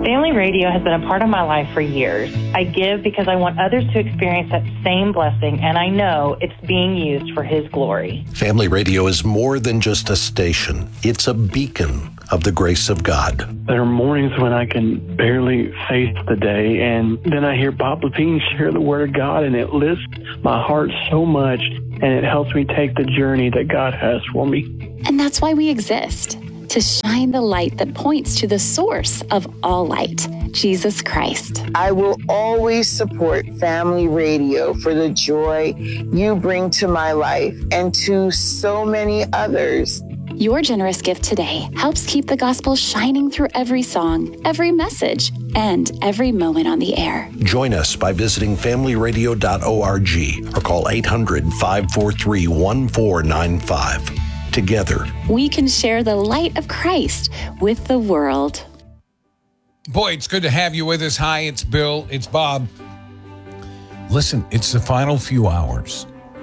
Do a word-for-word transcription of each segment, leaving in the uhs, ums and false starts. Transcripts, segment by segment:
Family radio has been a part of my life for years. I give because I want others to experience that same blessing, and I know it's being used for His glory. Family radio is more than just a station. It's a beacon of the grace of God. There are mornings when I can barely face the day, and then I hear Bob Lepine share the Word of God, and it lifts my heart so much, and it helps me take the journey that God has for me. And that's why we exist, to shine the light that points to the source of all light, Jesus Christ. I will always support Family Radio for the joy you bring to my life and to so many others. Your generous gift today helps keep the gospel shining through every song, every message, and every moment on the air. Join us by visiting family radio dot org or call eight hundred, five four three, one four nine five. Together, we can share the light of Christ with the world. Boy, it's good to have you with us. Hi, it's Bill. It's Bob. Listen, it's the final few hours.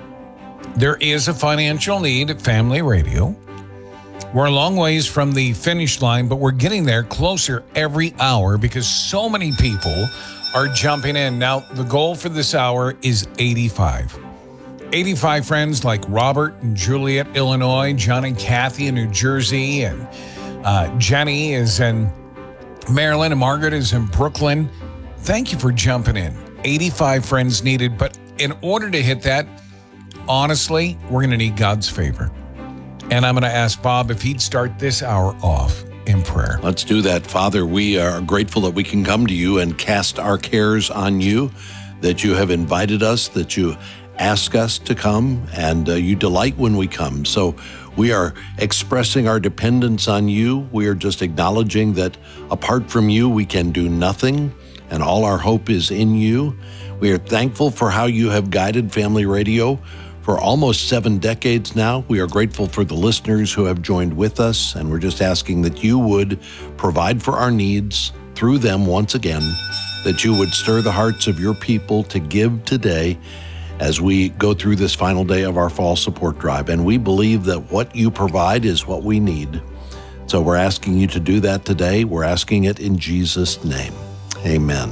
There is a financial need at Family Radio. We're a long ways from the finish line, but we're getting there closer every hour because so many people are jumping in. Now, the goal for this hour is eighty-five. eighty-five friends like Robert and Juliet, Illinois, John and Kathy in New Jersey, and uh, Jenny is in Maryland, and Margaret is in Brooklyn. Thank you for jumping in. eighty-five friends needed, but in order to hit that, honestly, we're going to need God's favor. And I'm going to ask Bob if he'd start this hour off in prayer. Let's do that. Father, we are grateful that we can come to you and cast our cares on you, that you have invited us, that you ask us to come, and uh, you delight when we come. So we are expressing our dependence on you. We are just acknowledging that apart from you, we can do nothing, and all our hope is in you. We are thankful for how you have guided Family Radio for almost seven decades now. We are grateful for the listeners who have joined with us, and we're just asking that you would provide for our needs through them once again, that you would stir the hearts of your people to give today as we go through this final day of our fall support drive. And we believe that what you provide is what we need. So we're asking you to do that today. We're asking it in Jesus' name. Amen.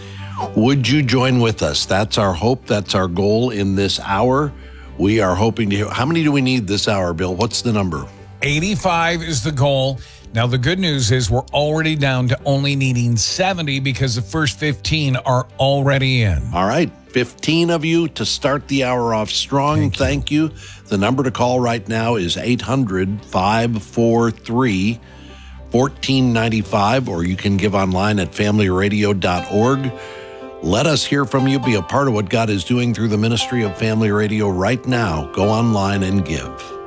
Would you join with us? That's our hope. That's our goal in this hour. We are hoping to hear. How many do we need this hour, Bill? What's the number? eighty-five is the goal. Now, the good news is we're already down to only needing seventy because the first fifteen are already in. All right. fifteen of you to start the hour off strong. Thank you. Thank you. The number to call right now is eight hundred, five four three, one four nine five, or you can give online at family radio dot org. Let us hear from you. Be a part of what God is doing through the ministry of Family Radio right now. Go online and give.